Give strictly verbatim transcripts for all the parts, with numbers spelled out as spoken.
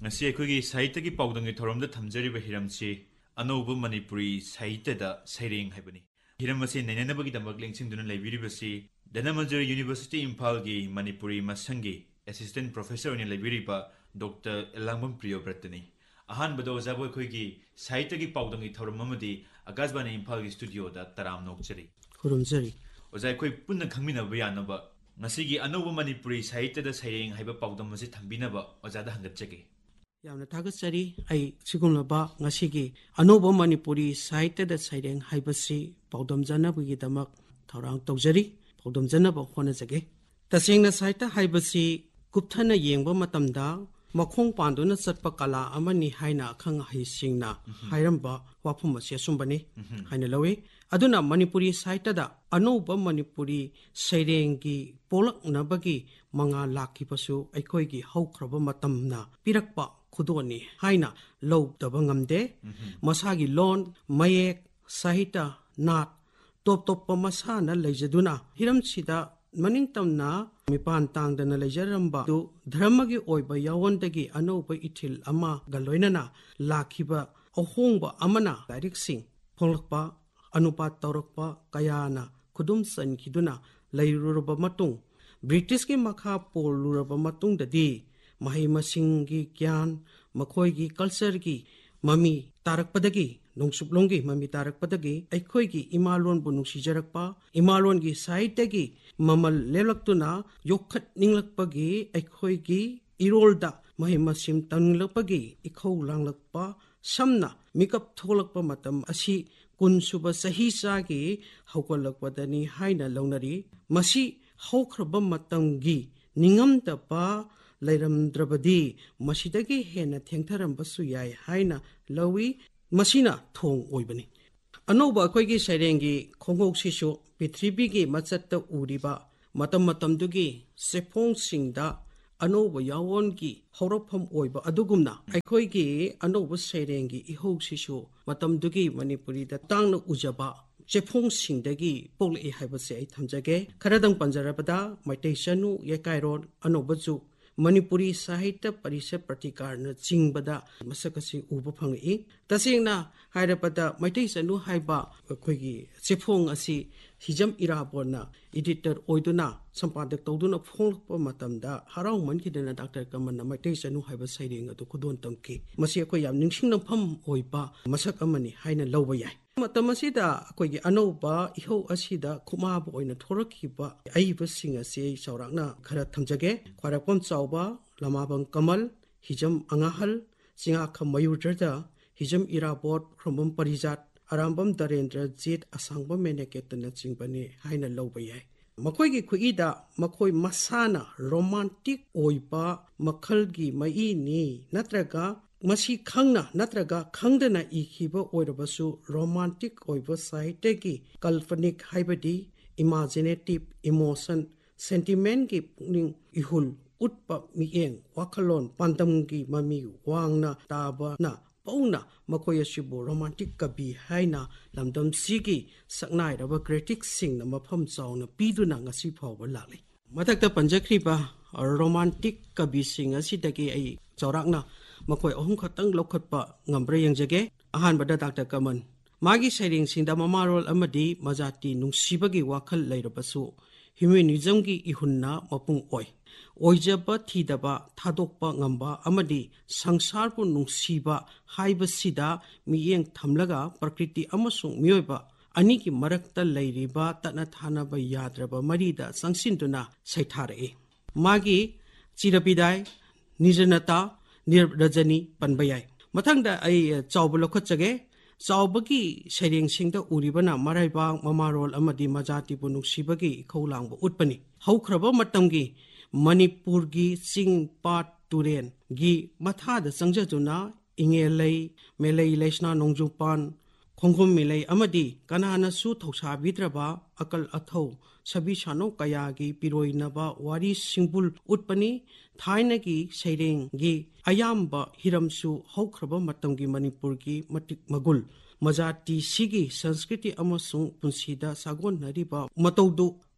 ngasi akhoi sahitya gi paudang gi thorom da thamjari ba hiram chi anobu manipuri sahitya da saireng haibani hiram ase nainana bagi damak lengsing duna laibiri basi Dhanamajori University Imphal gi manipuri masangi assistant professor ni laibiri ba Doctor Elangmam Priyobratani ahan bado jabo akhoi gi sahitya gi paudang gi thorom amadi akasbani Imphal gi studio da taram nokchari khurumjari ozai khoi punna khangmina ba yanaba ngasi gi anobu manipuri sahitya da saireng haiba paudam ase thambina ba ozada hangatchage yamna thagatsari ai sigumlaba ngasigi anoba manipuri sahitya da saireng haibasi paudam janabagi damak thorang tawjari paudam janaba honajage tasengna sahitya haibasi kupthana yengba matamda makhong panduna chatpa kala amani haina khang hai singna hairamba wafum ase sumbani haina lawi aduna manipuri sahitya da anoba manipuri sairengi polak nabagi manga lakhi pasu aikoi gi haukraba matamna pirakpa khudoni haina low daba ngamde masagi lon mayek sahita nat top top pa masana leijaduna hiram sida maning tamna mipan tangdana leijaramba du dharmagi oiba yawondagi anoba ithil ama galoinana lakhiba ahongba amana direct sing pholakpa anupat tawrakpa kayana khudum sankhiduna leiruraba matung british ki makha poluraba matung dadi mahai masingi gyan makhoi gi culture gi mami tarakpadagi nungsuplonggi mami tarakpadagi aikhoi gi imalon bu nungsijarakpa imalon gi sahitya gi mamal lelaktuna yokhat ninglakpagi aikhoi gi irolda mahai masim tanglakpagi ikhau langlakpa samna mikap tholakpa matam asi kunsuba sahi sagi haukalakpadani haina launari masi haukraba matamgi ningamtapa Lairamdrabadi Masidagi Hena Tengtaram Basuyai Haina Lawi Masina Thong Oibani. Anoba Koigi Sarengi Kongo Sishu Pitribigi Matsata Uriba Matam Matamdugi Sepong Singda Anoba Yawongi Horapam Oiba Adugumna Aikoigi Anoba Sarengi Iho Sishu Matamdugi Manipuri da Tangna Ujaba Sepong Singdagi Pol E Habase Tamjage Karadang Panjarabada Maite Sanu Yakairon Anobazu Manipuri Sahitya Parishat Pratikar na Chingbada Masakasi Uba Pangi Tasingna Hairapata Maitei Sanu Haiba Koigi Sefong Asi Hijam Irabona Editor Oiduna Sampadak Toduna Phongpa Matamda Harau Mankidana Doctor Kamana Maitei Sanu Haiba Siding at Kudon Tonki Masia Koyam Ningsing Pam Oiba Masakamani Haina Lowayai Matamasida Kogi Anoba Iho Asida Kumab Oina Torakiba Aiba Singasi Saurana Kara Tamjage Quarapon Sauba Lamabang Kamal Hijam Angahal Singaka Mayurjada Hijam Irabot Krumbum Parizat Arambam Darendra Jit Asangba Meneketana Chingbani Haina Lowayai Makoigi Kuida Makoi Masana Romantic Oiba Makalgi Maini Natraga Masi Khangna Natraga Khangdana Ikiba Oirabasu romantic Oiba Sahitya Kalpanic Haibadi imaginative emotion sentiment ki pungning ihul utpa mieng wakalon pandamgi mami wangna taba na pauna makoya shibu romantic kabi haina lamdam sigi saknai raba critics sing na mafam chawna piduna ngasi phawba lakli mathakta panjakriba romantic kabi sing asidagi ai chawrakna makoi ahum khatang lokhatpa ngambre yangjage ahanbada Doctor Kaman magi sairing singda mamarol amadi majati nungsibagi wakhal leirabasu humanism gi ihunna mapung oi oijaba thidaba thadokpa ngamba amadi sangsarpu nungsiba haibasida miyeng thamlaga prakriti amasung miyoiba ani ki marakta leiriba tana thanaba yadraba marida sangsinduna saithare magi chirapidai nijanata nirrajani panbayai mathangda ai chawblo khachage chawbagi sairing singda uribana maraibang mamarol amadi majati bunungsibagi khowlangba utpani haukraba matamgi Manipur gi ching pat turen gi mathada changjatuna ingelei melei leisna nongjupan khongkhom melei amadi kanana su thoksa bidraba akal athau sabi sano kaya gi piroinaba wari singbul utpani thaina gi saireng gi ayamba hiramsu haukraba matamgi Manipur gi matik magul majati sigi sanskriti amasung punsida sagon nariba mataudu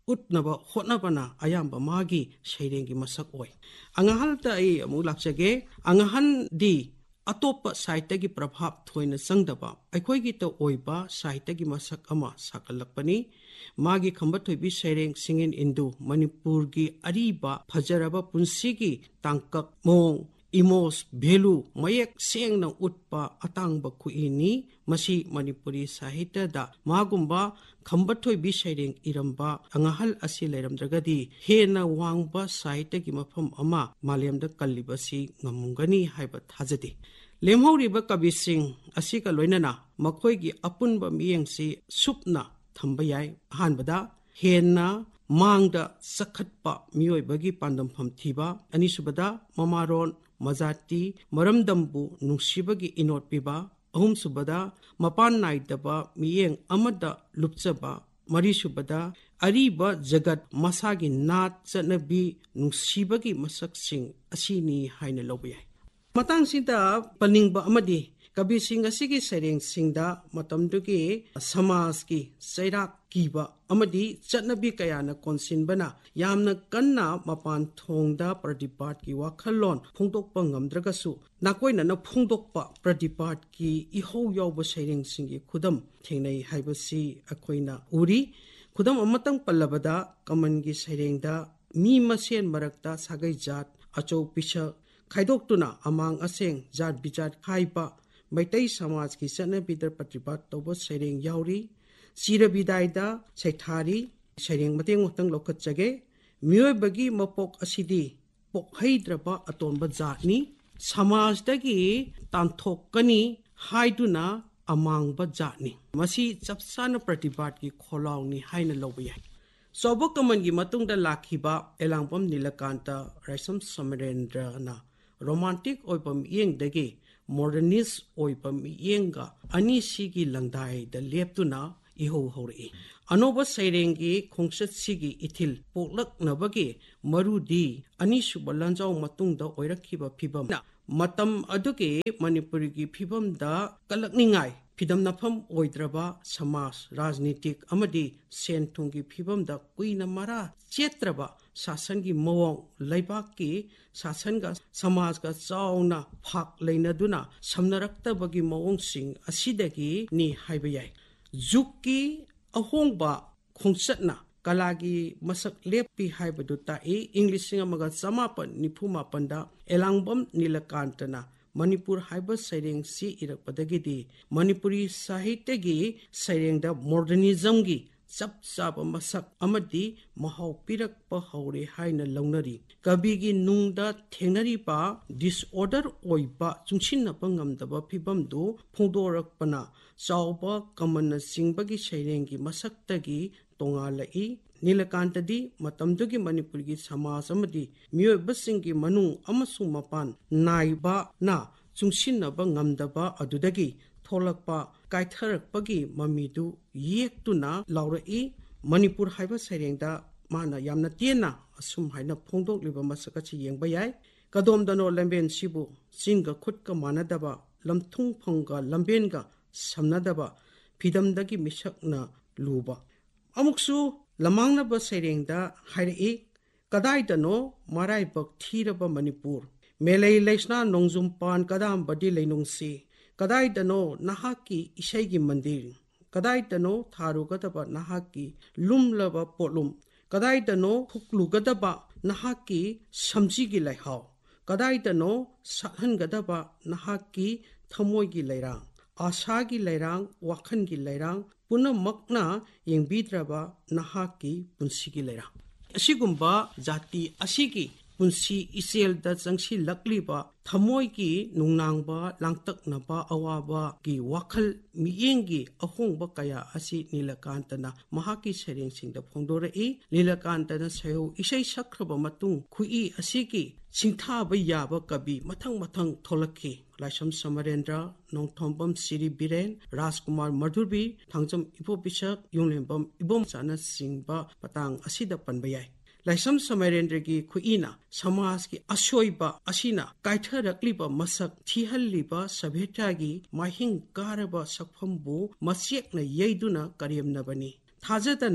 utnaba hotnabana ayamba magi sairengi masak oi angahal ta ai amu lakchage angahan di atopa site gi prabhap thoina sangdaba aikhoi gi to oiba site gi masak ama sakalakpani magi khamba thoibi saireng singin indu manipur gi ariba phajaraba punsi gi tangkak mong imos value mayek sengna utpa atangba khuini masi manipuri sahitya da magumba khambathoi bi saireng iramba angahal asi leiramdragadi hena wangba sahitya gi mafam ama malemda kallibasi ngamungani haiba thajadi lemhoriba kabising asika loinana makhoi gi apunba miyengsi supna thamba yai hanbada hena mangda sakhatpa miyoibagi pandampham thiba anisubada mamaron mazati maramdambu nungsibagi inot piba ahum subada mapan naidaba miyeng amada lupchaba mari subada ariba jagat masagi nat chanabi nungsibagi masaksing asini haina lobiyai matang sida paningba amadi kabising asigi sereng singda matamdugi samas ki sairak kiba amadi chatnabi kayana konsinbana yamna kanna mapan thongda pradipat ki wakhalon phongdokpa ngamdragasu nakoina na phongdokpa pradipat ki iho yawba sereng singi khudam thengnai haibasi akoina uri khudam amatang pallabada kamangi serengda mi masen marakta sagai jat achau pisha khaidok-tuna amang aseng jat bijat khaiba maitai samaj ki chanabidar pratibat toba sereng yauri sira bidaida saithari sereng mateng motang lokhatchage miyoi-bagi mapok asidi pokhaidraba atonba jatni samaj-dagi tanthokani haiduna amangba jatni masi chapsana pratibat ki kholauni haina lobiyai sobo kaman gi matungda lakhiba elangpam nilakanta raisam samarendra na romantic oipam yengdagi modernist oipam yenga ani sigi langdai da leptuna iho hori anoba sairengi khongsat sigi ithil poklak nabagi marudi ani subalanjau matungda oirakhiba phibam matam aduke manipuri gi phibam da kalakningai phidam nafam oidraba samas rajnitik amadi senthungi phibam da kuina mara chetraba शासन की मवों लैबाक की शासन का समाज का चावना फाक लेनदुना समनरक्तबगी मवों सिंग असिदगी नि हाइबयाय जुग की अहोंगबा खोंगसटना कला की मसक लेपी हाइबदु ताई इंग्लिश सिंग अमगा समापन निफुमापनदा एलांगबम नीलकांतना मणिपुर हाइब सैरेंग सी इरकपदगिदी मणिपुरी साहित्य की सैरेंगदा मॉडर्निज्म की चप चाप मसक अमदी महौ पिरकपा हौरे हाइना लौनरी कबिगी नुंगदा थेंगनरीबा disorder ओइबा चुंगसिननबा ngamdaba phibamdu phongdorapana chawba kamana singbagi sairenggi masaktagi tongalai nilakantadi matamdugi manipurgi samaj amadi miyoibasinggi manung amasung mapan naiba na chungsinnaba ngamdaba adudagi tholakpa kaitharakpagi mamidu yektuna laurai manipur haiba sairengda mana yamna tiena asum haina phongdokliba masakachi yengba yai kadomdano lamben sibu singa khutka manadaba lamthung phongga lambenga samnadaba phidamdagi misakna luba amuksu lamangnaba sairengda hairi kadaidano maraibak thiraba manipur melei leisna nongjum pan kadam badi leinungsi kadaidano nahaki isaigi mandir kadaidano tharugadaba nahaki lumlaba polum kadaidano phuklugadaba nahaki samjigi laihau kadaidano sathangadaba nahaki thamoigi lairang asagi lairang wakhangi lairang punamakna yengbidraba nahaki punsigi lairang asigumba jati asigi punsi isel da changsi lakliba thamoi ki nungnangba langtaknaba awaba ki wakhal miyengi ahongba kaya asi nilakantana mahaki sereng singda phongdorei nilakantana sayo isai sakraba matung khui asiki singthaba yaba kabi mathang mathang tholakhi laisam samarendra nongthombam siri biren rajkumar madhurbi thangjam ipopisak yonglembam ibom chana singba patang asida panbayai laisam samarendra ki khuina samaj ki asoiba asina kaitharakliba masak thihaliba sabheta gi mahing karaba sakphambu masiekna yeiduna karyamnabani thajadana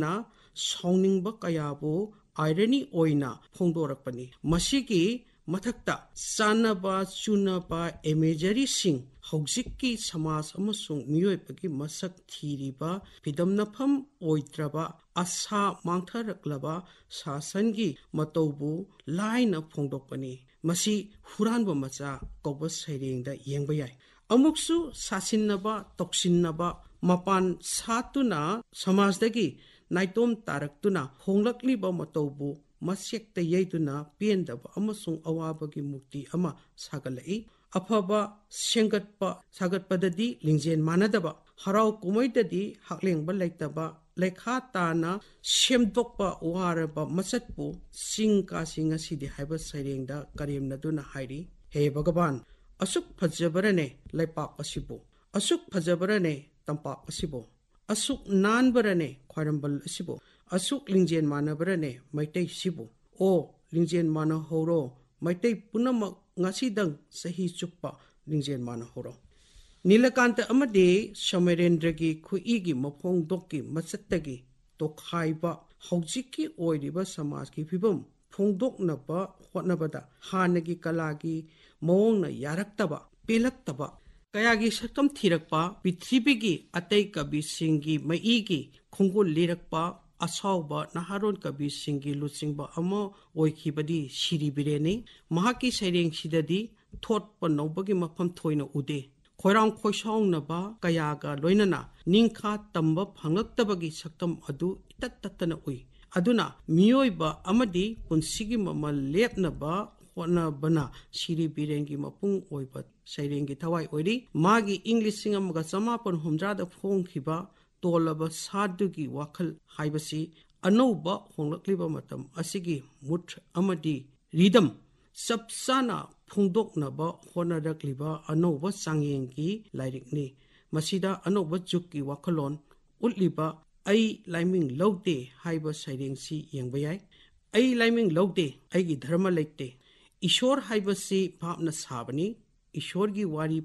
ꯁꯥꯎꯅꯤꯡꯕ ꯀꯌꯥꯕꯨ ꯑꯥꯏꯔꯅꯤ ꯑꯣꯏꯅ ꯐꯣꯡꯗꯣꯔꯛꯄꯅꯤ꯫ ꯃꯁꯤꯒꯤ ꯃꯊꯛꯇ ꯆꯥꯟꯅꯕ ꯆꯨꯅꯕ ꯏꯃꯦꯖꯔꯤꯁꯤꯡ ꯍꯧꯖꯤꯛꯀꯤ ꯁꯃꯥꯖ ꯑꯃꯁꯨꯡ ꯃꯤꯑꯣꯏꯕꯒꯤ ꯃꯁꯛ ꯊꯤꯔꯤꯕ ꯐꯤꯗꯝꯅꯐꯝ ꯑꯣꯏꯗ꯭ꯔꯕ ꯑꯁꯥ ꯃꯥꯡꯊꯔꯛꯂꯕ ꯁꯥꯁꯟꯒꯤ ꯃꯇꯧꯕꯨ ꯂꯥꯏꯅ ꯐꯣꯡꯗꯣꯛꯄꯅꯤ꯫ ꯃꯁꯤ ꯍꯨꯔꯥꯟꯕ ꯃꯆꯥ ꯀꯧꯕ ꯁꯩꯔꯦꯡꯗ ꯌꯦꯡꯕ ꯌꯥꯏ꯫ ꯑꯃꯨꯛꯁꯨ ꯁꯥꯁꯤꯟꯅꯕ ꯇꯧꯁꯤꯟꯅꯕ ꯃꯄꯥꯟ ꯁꯥꯠꯇꯨꯅ ꯁꯃꯥꯖꯗꯒꯤ ꯅꯥꯏꯇꯣꯝ ꯇꯥꯔꯛꯇꯨꯅ ꯍꯣꯡꯂꯛꯂꯤꯕ ꯃꯇꯧꯕꯨ ꯃꯆꯦꯛꯇ ꯌꯩꯗꯨꯅ ꯄꯦꯟꯗꯕ ꯑꯃꯁꯨꯡ ꯑꯋꯥꯕꯒꯤ ꯃꯨꯛꯇꯤ ꯑꯃ ꯁꯥꯒꯠꯂꯛꯏ꯫ ꯑꯐꯕ ꯁꯦꯝꯒꯠꯄ ꯁꯥꯒꯠꯄꯗꯗꯤ ꯂꯤꯡꯖꯦꯜ ꯃꯥꯟꯅꯗꯕ, ꯍꯔꯥꯎ ꯀꯨꯝꯍꯩꯗꯗꯤ ꯍꯛꯂꯦꯡꯕ ꯂꯩꯇꯕ, ꯂꯩꯈꯥ ꯇꯥꯅ ꯁꯦꯝꯗꯣꯛꯄ ꯋꯥꯔꯕ ꯃꯆꯠꯄꯨ ꯆꯤꯡ ꯀꯥꯁꯤ ꯉꯁꯤꯗꯤ ꯍꯥꯏꯕ ꯁꯩꯔꯦꯡꯗ ꯀꯔꯦꯝꯅꯗꯨꯅ ꯍꯥꯏꯔꯤ꯫ ꯍꯦ ꯚꯒꯕꯥꯟ, ꯑꯁꯨꯛ ꯐꯖꯕꯔꯅꯦ ꯂꯩꯄꯥꯛ ꯑꯁꯤꯕꯨ, ꯑꯁꯨꯛ ꯐꯖꯕꯔꯅꯦ ꯇꯝꯄꯥꯛ ꯑꯁꯤꯕꯨ, ꯑꯁꯨꯛ ꯅꯥꯟꯕꯔꯅꯦ ꯈ꯭ꯋꯥꯏꯔꯝꯕꯟ ꯑꯁꯤꯕꯨ, ꯑꯁꯨꯛ ꯂꯤꯡꯖꯦꯜ ꯃꯥꯟꯅꯕꯔꯅꯦ ꯃꯩꯇꯩꯁꯤꯕꯨ꯫ ꯑꯣ ꯂꯤꯡꯖꯦꯜ ꯃꯥꯟꯅꯍꯧꯔꯣ ꯃꯩꯇꯩ ꯄꯨꯝꯅꯃꯛ ꯉꯁꯤꯗꯪ ꯆꯍꯤ ꯆꯨꯞꯄ ꯂꯤꯡꯖꯦꯜ ꯃꯥꯟꯅꯍꯧꯔꯣ꯫ ꯅꯤꯂꯀꯥꯟꯇ ꯑꯃꯗꯤ ꯁꯣꯃꯦꯔꯦꯟꯗ꯭ꯔꯒꯤ ꯈꯨꯏꯒꯤ ꯃꯐꯣꯡꯗꯣꯛꯀꯤ ꯃꯆꯠꯇꯒꯤ ꯇꯣꯈꯥꯏꯕ ꯍꯧꯖꯤꯛꯀꯤ ꯑꯣꯏꯔꯤꯕ ꯁꯃꯥꯖꯀꯤ ꯐꯤꯕꯝ ꯐꯣꯡꯗꯣꯛꯅꯕ ꯍꯣꯠꯅꯕꯗ ꯍꯥꯟꯅꯒꯤ ꯀꯂꯥꯒꯤ ꯃꯑꯣꯡꯅ ꯌꯥꯔꯛꯇꯕ, ꯄꯦꯜꯂꯛꯇꯕ ꯀꯌꯥꯒꯤ ꯁꯛꯇꯝ ꯊꯤꯔꯛꯄ, ꯄ꯭ꯔꯤꯊꯤꯕꯤꯒꯤ ꯑꯇꯩ ꯀꯕꯤꯁꯤꯡꯒꯤ ꯃꯏꯒꯤ ꯈꯣꯡꯒꯨꯜ ꯂꯤꯔꯛꯄ ꯑꯁꯥꯎꯕ ꯅꯍꯥꯔꯣꯜ ꯀꯕꯤꯁꯤꯡꯒꯤ ꯂꯨꯆꯤꯡꯕ ꯑꯃ ꯑꯣꯏꯈꯤꯕꯗꯤ ꯁꯤꯔꯤ ꯕꯤꯔꯦꯟꯅꯤ꯫ ꯃꯍꯥꯛꯀꯤ ꯁꯩꯔꯦꯡꯁꯤꯗꯗꯤ ꯊꯣꯠꯄ ꯅꯧꯕꯒꯤ ꯃꯐꯝ ꯊꯣꯏꯅ ꯎꯗꯦ꯫ ꯈꯣꯏꯔꯥꯡ ꯈꯣꯏꯁꯥꯎꯅꯕ ꯀꯌꯥꯒ ꯂꯣꯏꯅꯅ ꯅꯤꯡꯈꯥ ꯇꯝꯕ ꯐꯪꯂꯛꯇꯕꯒꯤ ꯁꯛꯇꯝ ꯑꯗꯨ ꯏꯇꯠ ꯇꯠꯇꯅ ꯎꯏ꯫ ꯑꯗꯨꯅ ꯃꯤꯑꯣꯏꯕ ꯑꯃꯗꯤ ꯄꯨꯟꯁꯤꯒꯤ ꯃꯃꯜ ꯂꯦꯞꯅꯕ ꯍꯣꯠꯅꯕꯅ ꯁꯤꯔꯤ ꯕꯤꯔꯦꯟꯒꯤ ꯃꯄꯨꯡ ꯑꯣꯏꯕ ꯁꯩꯔꯦꯡꯒꯤ ꯊꯋꯥꯏ ꯑꯣꯏꯔꯤ꯫ ꯃꯥꯒꯤ ꯏꯪ ꯂꯤꯁꯤꯡ ꯑꯃꯒ ꯆꯃꯥꯄꯟ ꯍꯨꯝꯗ꯭ꯔꯥꯗ ꯐꯣꯡꯈꯤꯕ ꯇꯣꯜꯂꯕ ꯁꯥꯗꯨꯒꯤ ꯋꯥꯈꯜ ꯍꯥꯏꯕꯁꯤ ꯑꯅꯧꯕ ꯍꯣꯡꯂꯛꯂꯤꯕ ꯃꯇꯝ ꯑꯁꯤꯒꯤ ꯃꯨꯠ ꯑꯃꯗꯤ ꯔꯤꯗꯝ ꯆꯞ ꯆꯥꯅ ꯐꯣꯡꯗꯣꯛꯅꯕ ꯍꯣꯠꯅꯔꯛꯂꯤꯕ ꯑꯅꯧꯕ ꯆꯥꯡꯌꯦꯡꯒꯤ ꯂꯥꯏꯔꯤꯛꯅꯤ꯫ ꯃꯁꯤꯗ ꯑꯅꯧꯕ ꯖꯨꯒꯀꯤ ꯋꯥꯈꯜꯂꯣꯟ ꯎꯠꯂꯤꯕ ꯑꯩ ꯂꯥꯏꯃꯤꯡ ꯂꯧꯗꯦ ꯍꯥꯏꯕ ꯁꯩꯔꯦꯡꯁꯤ ꯌꯦꯡꯕ ꯌꯥꯏ꯫ ꯑꯩ ꯂꯥꯏꯃꯤꯡ ꯂꯧꯗꯦ, ꯑꯩꯒꯤ ꯙꯔꯃ ꯂꯩꯇꯦ, ꯏꯁꯣꯔ ꯍꯥꯏꯕꯁꯤ ꯚꯥꯞꯅ ꯁꯥꯕꯅꯤ, ꯏꯁꯣꯔꯒꯤ ꯋꯥꯔꯤ